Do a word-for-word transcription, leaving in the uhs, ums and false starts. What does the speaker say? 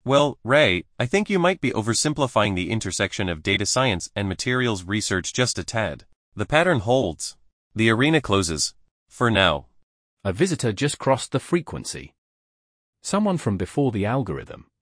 Well, Ray, I think you might be oversimplifying the intersection of data science and materials research just a tad. The pattern holds. The arena closes. For now. A visitor just crossed the frequency. Someone from before the algorithm.